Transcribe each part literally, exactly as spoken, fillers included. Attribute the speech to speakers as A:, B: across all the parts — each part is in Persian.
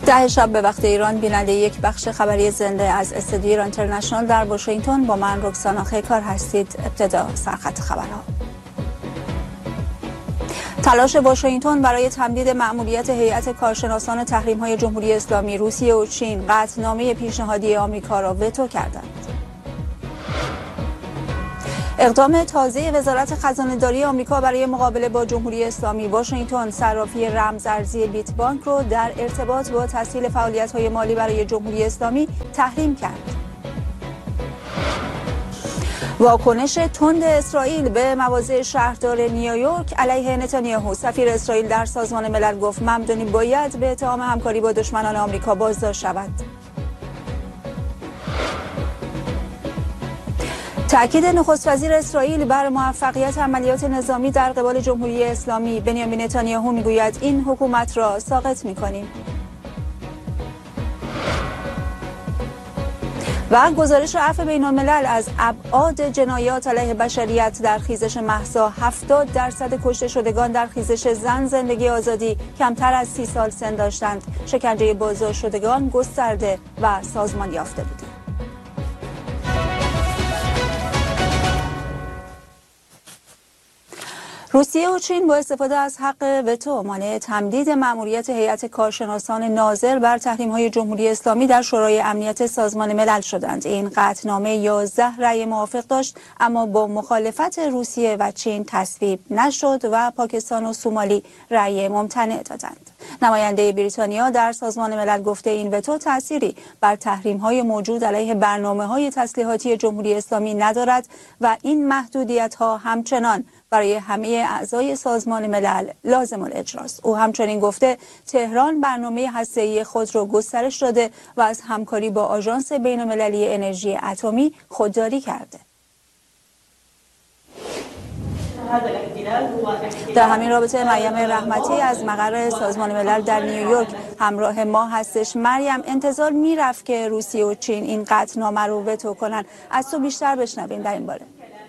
A: ده شب به وقت ایران بیننده یک بخش خبری زنده از استودیو ایران اینترنشنال در واشنگتن با من رکسانا خیکار هستید. ابتدا سرخط خبرها. تلاش واشنگتن برای تمدید مأموریت هیئت کارشناسان تحریم‌های جمهوری اسلامی، روسیه و چین قطعنامه پیشنهادی آمریکا را وتو کردند. اقدام تازه وزارت خزانه‌داری آمریکا برای مقابله با جمهوری اسلامی، واشنگتن صرافی رمز ارزی بیت بانک را در ارتباط با تسهیل فعالیت‌های مالی برای جمهوری اسلامی تحریم کرد. واکنش تند اسرائیل به مواضع شهردار نیویورک علیه نتانیاهو. سفیر اسرائیل در سازمان ملل گفت ممدانی باید به اتهام همکاری با دشمنان آمریکا بازداشت شود. تأکید نخست وزیر اسرائیل بر موفقیت عملیات نظامی در قبال جمهوری اسلامی. بنیامین نتانیاهو میگوید این حکومت را ساقط می‌کنیم. و گزارش عفو بین‌الملل از ابعاد جنایات علیه بشریت در خیزش مهسا. هفتاد درصد کشته شدگان در خیزش زن زندگی آزادی کمتر از سی سال سن داشتند. شکنجه بازداشت شدگان گسترده و سازمان یافته بود. روسیه و چین با استفاده از حق وتو مانع تمدید مأموریت هیئت کارشناسان ناظر بر تحریم‌های جمهوری اسلامی در شورای امنیت سازمان ملل شدند. این قطعنامه یازده رأی موافق داشت اما با مخالفت روسیه و چین تصویب نشد و پاکستان و سومالی رأی ممتنع دادند. نماینده بریتانیا در سازمان ملل گفته این وتو تأثیری بر تحریم‌های موجود علیه برنامه‌های تسلیحاتی جمهوری اسلامی ندارد و این محدودیت‌ها همچنان برای همه اعضای سازمان ملل لازم الاجراست. او همچنین گفته تهران برنامه هسته‌ای خود را گسترش داده و از همکاری با آژانس بین‌المللی انرژی اتمی خودداری کرده. در همین رابطه مریم رحمتی از مقر سازمان ملل در نیویورک همراه ما هستش. مریم، انتظار میرفت که روسیه و چین این قطعنامه رو وتو کنن. از تو بیشتر بشنویم در این باره.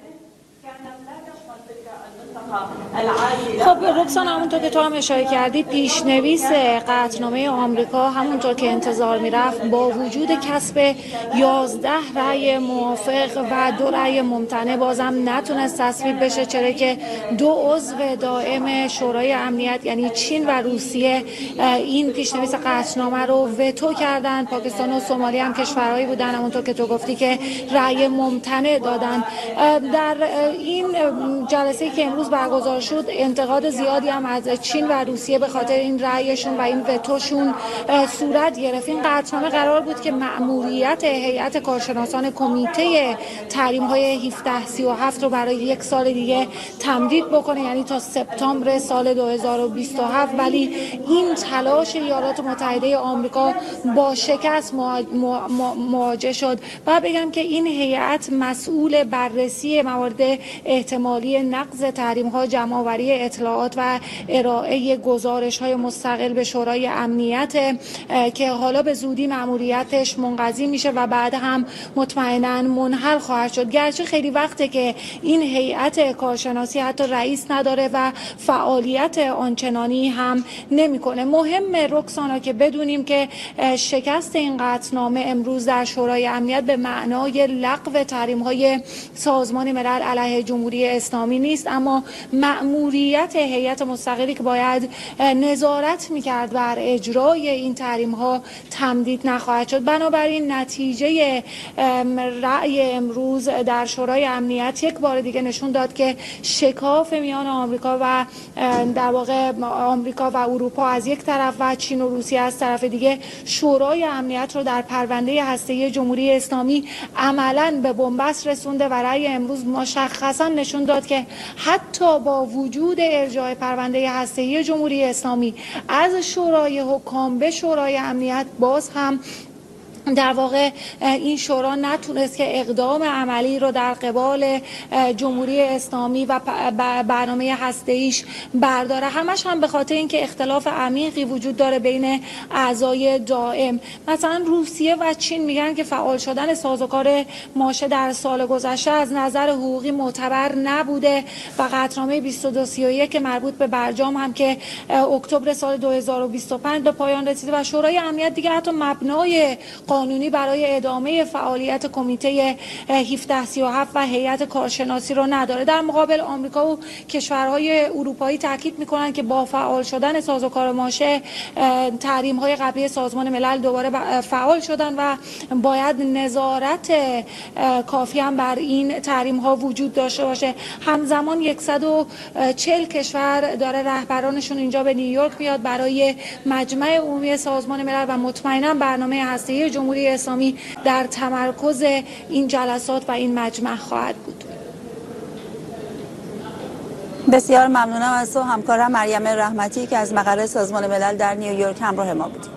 B: خب رکسان، همونطور که تو هم اشاره کردی پیشنویس قطعنامه آمریکا همونطور که انتظار میرفت با وجود کسب یازده رأی موافق و دو رأی ممتنع بازم نتونست تصویب بشه، چرا که دو عضو دائم شورای امنیت یعنی چین و روسیه این پیشنویس قطعنامه رو وتو کردن. پاکستان و سومالی هم کشورهایی بودن همونطور که تو گفتی که رأی ممتنع دادن. در این جلسه که امروز برگزار شد انتقاد زیادی هم از چین و روسیه به خاطر این رأیشون و این وتوشون صورت گرفت. این قطعنامه قرار بود که مأموریت هیئت کارشناسان کمیته تحریم‌های هفده سی و هفت رو برای یک سال دیگه تمدید بکنه، یعنی تا سپتامبر سال دو هزار و بیست و هفت، ولی این تلاش ایالات متحده آمریکا با شکست مواجه شد. و بگم که این هیئت مسئول بررسی موارد احتمالی نقض تحریم‌ها، جمع‌آوری اطلاعات و ارائه گزارش‌های مستقل به شورای امنیت که حالا به زودی مأموریتش منقضی میشه و بعد هم مطمئناً منحل خواهد شد. گرچه خیلی وقته که این هیئت کارشناسی حتی رئیس نداره و فعالیت آنچنانی هم نمیکنه. مهمه رکسانا که بدونیم که شکست این قطعنامه امروز در شورای امنیت به معنای لغو تحریم‌های سازمان ملل علیه جمهوری اسلامی نیست، اما مأموریت هیئت مستقلی که باید نظارت میکرد بر اجرای این تحریم ها تمدید نخواهد شد. بنابراین نتیجه رأی امروز در شورای امنیت یک بار دیگه نشون داد که شکاف میان آمریکا و در واقع آمریکا و اروپا از یک طرف و چین و روسیه از طرف دیگه شورای امنیت رو در پرونده هسته‌ای جمهوری اسلامی عملاً به بنبست رسونده و رأی امروز مشخصاً نشون داد که حتی با وجود ارجاع پرونده هسته‌ای جمهوری اسلامی از شورای حکام به شورای امنیت باز هم در واقع این شورا نتونست که اقدام عملی رو در قبال جمهوری اسلامی و برنامه هسته‌ایش برداره. همش هم به خاطر اینکه اختلاف عمیقی وجود داره بین اعضای دائم. مثلا روسیه و چین میگن که فعال شدن سازوکار ماشه در سال گذشته از نظر حقوقی معتبر نبوده و قطعنامه بیست و دو سی و یک که مربوط به برجام هم که اکتبر سال دو هزار و بیست و پنج به پایان رسیده و شورای امنیت دیگه حتی مبنای قانونی برای ادامه فعالیت کمیته هفده سی و هفت و هیئت کارشناسی رو نداره. در مقابل آمریکا و کشورهای اروپایی تاکید میکنن که با فعال شدن سازوکار ماشه تحریم‌های قبلی سازمان ملل دوباره فعال شدن و باید نظارت کافی هم بر این تحریم‌ها وجود داشته باشه. همزمان صد و چهل کشور داره رهبرانشون اینجا به نیویورک میاد برای مجمع عمومی سازمان ملل و مطمئنا برنامه هسته‌ای جمهوری اسلامی در تمرکز این جلسات و این مجمع خواهد بود.
A: بسیار ممنونم از تو همکارم مریم رحمتی که از مقر سازمان ملل در نیویورک همراه ما بود.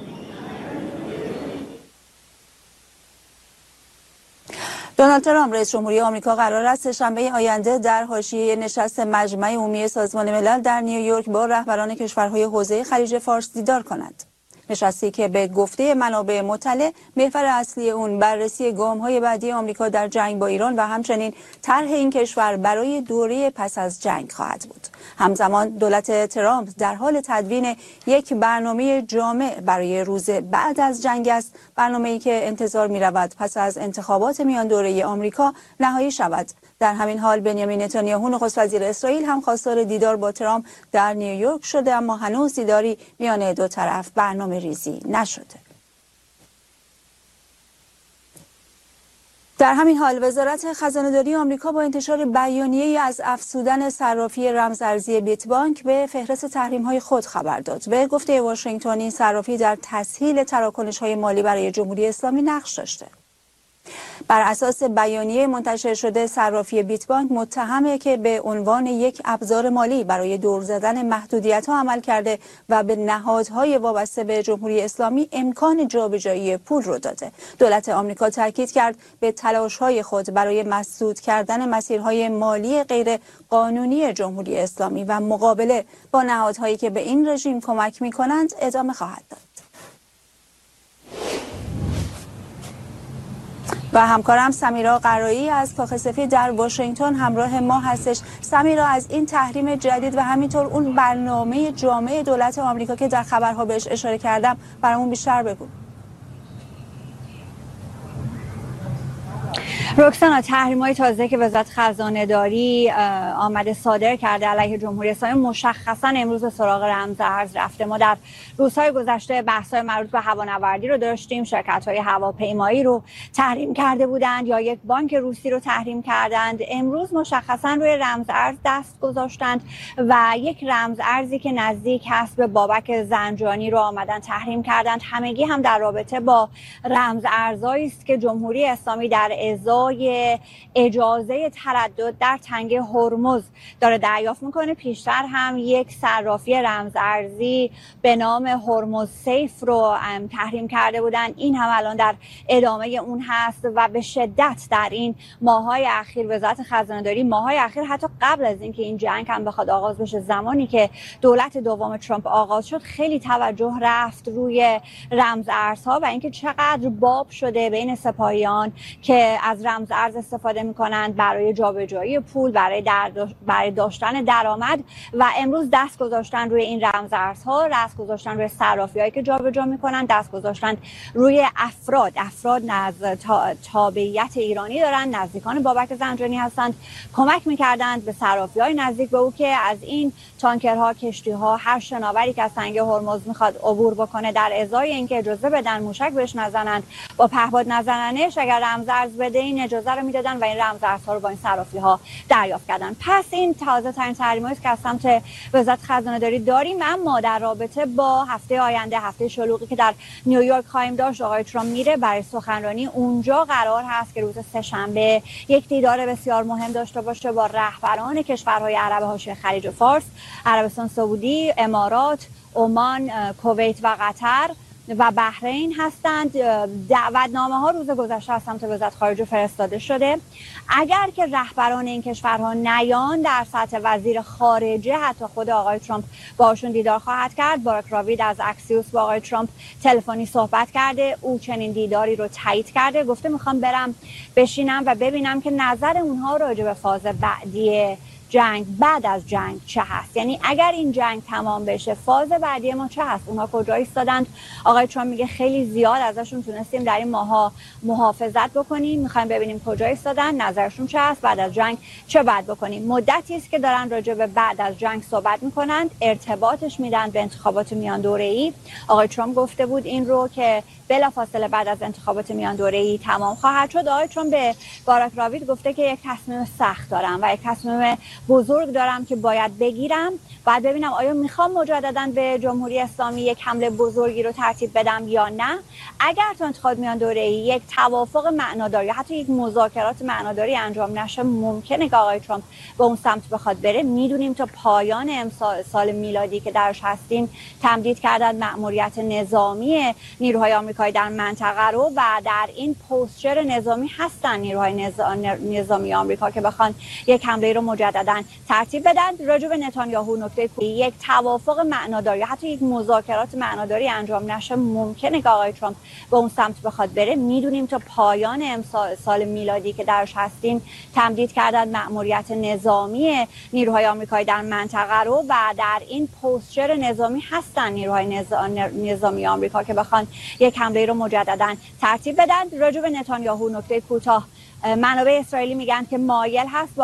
A: دونالد ترامپ رئیس جمهوری آمریکا قرار است شنبه آینده در حاشیه نشست مجمع عمومی سازمان ملل در نیویورک با رهبران کشورهای حوزه خلیج فارس دیدار کند. نشستی که به گفته منابع مطلع محور اصلی اون بررسی گام‌های بعدی آمریکا در جنگ با ایران و همچنین طرح این کشور برای دوره پس از جنگ خواهد بود. همزمان دولت ترامپ در حال تدوین یک برنامه جامع برای روز بعد از جنگ است، برنامه‌ای که انتظار می‌رود پس از انتخابات میان دوره آمریکا نهایی شود. در همین حال بنیامین نتانیاهو نخست وزیر اسرائیل هم خواستار دیدار با ترامپ در نیویورک شده، اما هنوز دیداری میان دو طرف برنامه ریزی نشده. در همین حال وزارت خزانه‌داری آمریکا با انتشار بیانیه‌ای از افزودن صرافی رمزارزی بیت بانک به فهرست تحریم‌های خود خبر داد. به گفته واشنگتن این صرافی در تسهیل تراکنش‌های مالی برای جمهوری اسلامی نقش داشته. بر اساس بیانیه منتشر شده صرافی بیت بانک متهمه که به عنوان یک ابزار مالی برای دور زدن محدودیت‌ها عمل کرده و به نهادهای وابسته به جمهوری اسلامی امکان جابجایی پول رو داده. دولت آمریکا تاکید کرد به تلاش‌های خود برای مسدود کردن مسیرهای مالی غیر قانونی جمهوری اسلامی و مقابله با نهادهایی که به این رژیم کمک می‌کنند ادامه خواهد داد. و همکارم سمیرا قرایی از کاخ سفید در واشنگتن همراه ما هستش. سمیرا، از این تحریم جدید و همینطور اون برنامه جامع دولت آمریکا که در خبرها بهش اشاره کردم برامون بیشتر بگو.
C: رکسانا، تحریم‌های تازه که وزارت خزانه‌داری آمده صادر کرده علیه جمهوری اسلامی مشخصا امروز به سراغ رمز ارز رفته. ما در روزهای گذشته بحث‌های مربوط به هوانوردی رو داشتیم، شرکت‌های هواپیمایی رو تحریم کرده بودند یا یک بانک روسی رو تحریم کردند. امروز مشخصا روی رمز ارز دست گذاشتند و یک رمز ارزی که نزدیک هست به بابک زنجانی رو آمدن تحریم کردند. همگی هم در رابطه با رمز ارزایی است که جمهوری اسلامی در ازای اجازه تردد در تنگه هرمز داره دریافت میکنه. پیشتر هم یک صرافی رمز ارزی به نام هرمز سیف رو تحریم کرده بودن. این هم الان در ادامه اون هست و به شدت در این ماهای اخیر وزارت خزانه‌داری ماهای اخیر حتی قبل از اینکه این جنگ هم بخواد آغاز بشه، زمانی که دولت دوم ترامپ آغاز شد، خیلی توجه رفت روی رمز ارزها و اینکه چقدر باب شده بین سپاهیان که از رمز ارز استفاده میکنند برای جابجایی پول، برای در برای داشتن درآمد و امروز دست گذاشتن روی این رمز ارزها، دست گذاشتن روی صرافی‌هایی که جابجا میکنند، دست گذاشتن روی افراد افراد نزد تابعیت ایرانی دارند، نزدیکان بابک زنجانی هستند، کمک میکردند به صرافی‌های نزدیک به او که از این تانکرها، کشتی‌ها، هر شناوری که از تنگه هرمز میخواد عبور بکنه در ازای اینکه اجازه بدن موشک بهش نزنند، با پهپاد نزننش اگر رمز ارز بده این اجازه رو میدادن و این رمز ارزها رو با این صرافی ها دریافت کردن. پس این تازه ترین تحریم‌هایی است که از سمت وزارت خزانه‌داری داریم. اما در رابطه با هفته آینده، هفته شلوغی که در نیویورک خواهیم داشت، آقای ترامپ میره برای سخنرانی. اونجا قرار هست که روز سه‌شنبه یک دیدار بسیار مهم داشته باشه با رهبران کشورهای عرب حاشیه خلیج فارس، عربستان سعودی، امارات، عمان، کویت و قطر و بحرین هستند. دعوتنامه ها روز گذشته از سمت وزارت خارجه فرستاده شده. اگر که رهبران این کشورها نیان در سطح وزیر خارجه، حتی خود آقای ترامپ باشون دیدار خواهد کرد. باراک راوید از اکسیوس با آقای ترامپ تلفنی صحبت کرده، او چنین دیداری رو تایید کرده، گفته میخوام برم بشینم و ببینم که نظر اونها راجع به فاز بعدی جنگ بعد از جنگ چه هست. یعنی اگر این جنگ تمام بشه فاز بعدی ما چه هست، اونها کجا ایستادند. آقای ترامپ میگه خیلی زیاد ازشون تونستیم در این ماها محافظت بکنیم، میخوایم ببینیم کجا ایستادن، نظرشون چه هست، بعد از جنگ چه باید بکنیم. مدتی است که دارن راجع به بعد از جنگ صحبت میکنند، ارتباطش میدن به انتخابات میان دوره‌ای. آقای ترامپ گفته بود این رو که بلافاصله بعد از انتخابات میان دوره‌ای تمام خواهد شد. آقای ترامپ به باراک راوید گفته که یک تصمیم سخت دارم و یک تصمیم بزرگ دارم که باید بگیرم. بعد ببینم آیا میخوام مجددا به جمهوری اسلامی یک حمله بزرگی رو ترتیب بدم یا نه. اگر تو انتخابات میان دوره‌ای یک توافق معناداری، حتی یک مذاکرات معناداری انجام نشه، ممکنه که آقای ترامپ به اون سمت بخواد بره. میدونیم تا پایان امسال سال میلادی که درش هستیم تمدید کردن مأموریت نظامی نیروهای آمریکایی در منطقه رو و در این پوستچر نظامی هستن نیروهای نظامی آمریکا که بخوان یک حمله رو مجددا ترتیب بدن. راجع به نتانیاهو نکته یک توافق معناداری، حتی یک مذاکرات معناداری انجام نشه، ممکنه که آقای ترامپ به اون سمت بخواد بره. میدونیم تا پایان امسال سال میلادی که درش هستیم تمدید کردن مأموریت نظامی نیروهای آمریکایی در منطقه رو و در این پوستچر نظامی هستن نیروهای نظامی آمریکا که بخوان یک حمله رو مجددا ترتیب بدن. راجع به نتانیاهو نکته کوتاه، منابع اسرائیلی میگن که مایل هست با